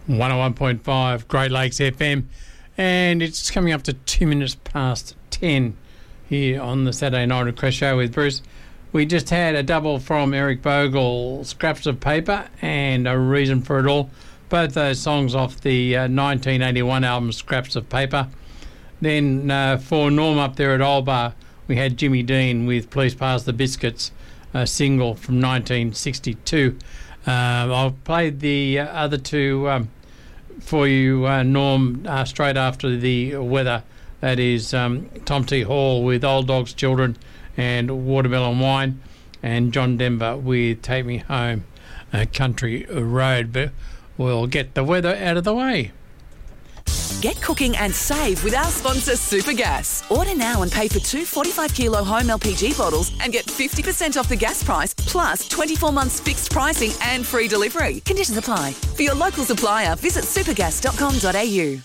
101.5 Great Lakes FM, and it's coming up to 2 minutes past 10 here on the Saturday Night Request Show with Bruce. We just had a double from Eric Bogle, Scraps of Paper and A Reason for It All. Both those songs off the 1981 album Scraps of Paper. Then for Norm up there at Old Bar, we had Jimmy Dean with Please Pass the Biscuits, a single from 1962. I'll play the other two for you, Norm, straight after the weather. That is Tom T. Hall with Old Dog's Children and Watermelon Wine, and John Denver with Take Me Home, Country Road. But we'll get the weather out of the way. Get cooking and save with our sponsor Supergas. Order now and pay for 2 45-kilo home LPG bottles and get 50% off the gas price, plus 24 months fixed pricing and free delivery. Conditions apply. For your local supplier, visit supergas.com.au.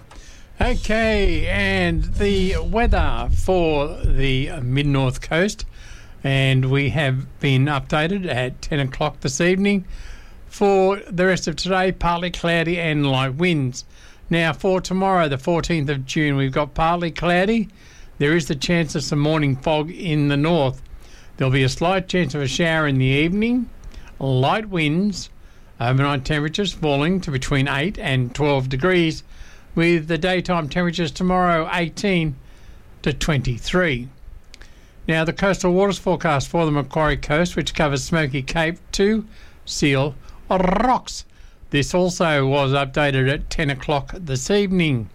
Okay, and the weather for the mid-north coast, and we have been updated at 10 o'clock this evening. For the rest of today, partly cloudy and light winds. Now for tomorrow, the 14th of June, we've got partly cloudy. There is the chance of some morning fog in the north. There'll be a slight chance of a shower in the evening. Light winds, overnight temperatures falling to between 8 and 12 degrees, with the daytime temperatures tomorrow 18 to 23. Now the coastal waters forecast for the Macquarie Coast, which covers Smoky Cape to Seal Rocks. This also was updated at 10 o'clock this evening.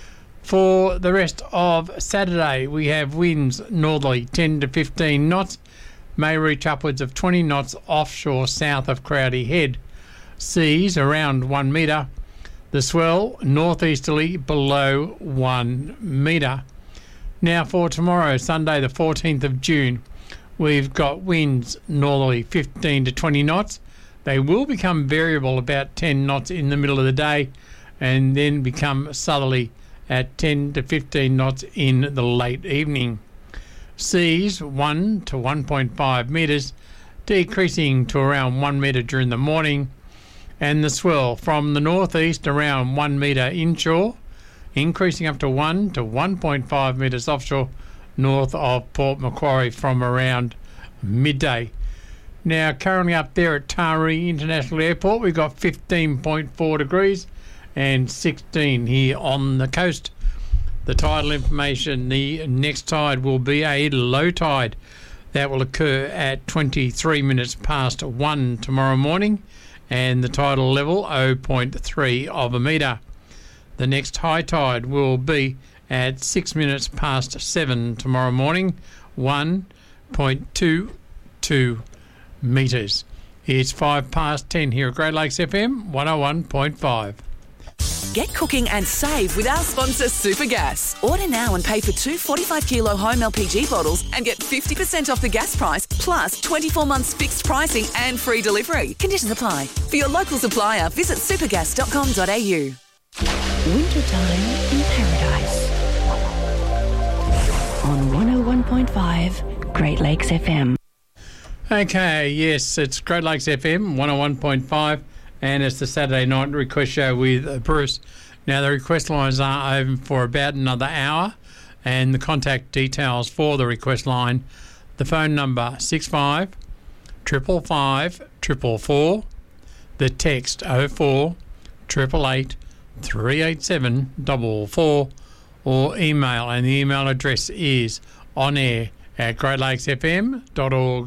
For the rest of Saturday, we have winds northerly 10 to 15 knots, may reach upwards of 20 knots offshore south of Crowdy Head. Seas around 1 metre. The swell northeasterly below 1 metre. Now for tomorrow, Sunday the 14th of June, we've got winds northerly 15 to 20 knots. They will become variable about 10 knots in the middle of the day and then become southerly at 10 to 15 knots in the late evening. Seas 1 to 1.5 metres, decreasing to around 1 metre during the morning, and the swell from the northeast around 1 metre inshore, increasing up to 1 to 1.5 metres offshore north of Port Macquarie from around midday. Now, currently up there at Taree International Airport, we've got 15.4 degrees and 16 here on the coast. The tidal information, the next tide will be a low tide. That will occur at 23 minutes past 1 tomorrow morning, and the tidal level 0.3 of a metre. The next high tide will be at 6 minutes past 7 tomorrow morning, 1.22 metres. It's 5 past 10 here at Great Lakes FM 101.5. Get cooking and save with our sponsor Supergas. Order now and pay for 2 45-kilo home LPG bottles and get 50% off the gas price, plus 24 months fixed pricing and free delivery. Conditions apply. For your local supplier, visit supergas.com.au. Wintertime in Paradise on 101.5 Great Lakes FM. Okay, yes, it's Great Lakes FM 101.5, and it's the Saturday Night Request Show with Bruce. Now, the request lines are open for about another hour, and the contact details for the request line, the phone number 65 555 444, the text 04 888 387 444, or email, and the email address is onair@greatlakesfm.org.au.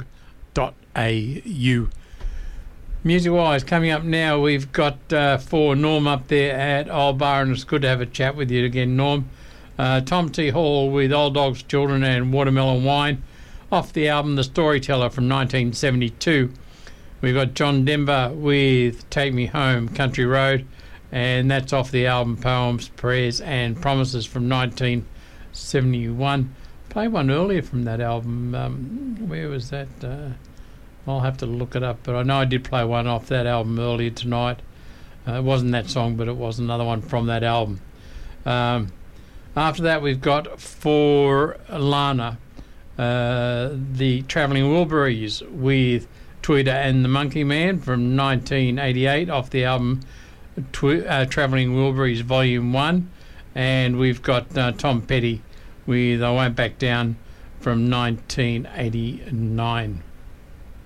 Music-wise, coming up now, we've got for Norm up there at Old Bar, and it's good to have a chat with you again, Norm. Tom T. Hall with Old Dog's Children and Watermelon Wine, off the album The Storyteller from 1972. We've got John Denver with Take Me Home, Country Road, and that's off the album Poems, Prayers and Promises from 1971. Played one earlier from that album. Where was that? I'll have to look it up, but I know I did play one off that album earlier tonight. It wasn't that song, but it was another one from that album. After that, we've got for Lana, the Travelling Wilburys with Tweeter and the Monkey Man from 1988 off the album Travelling Wilburys Volume 1, and we've got Tom Petty with I Won't Back Down from 1989.